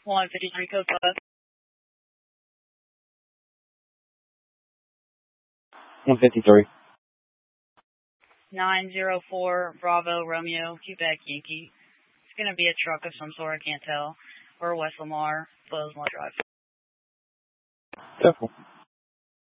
153 code 5. 153. 904 Bravo Romeo, Quebec Yankee. It's going to be a truck of some sort, I can't tell. We're West Lamar, Flows Drive. Careful.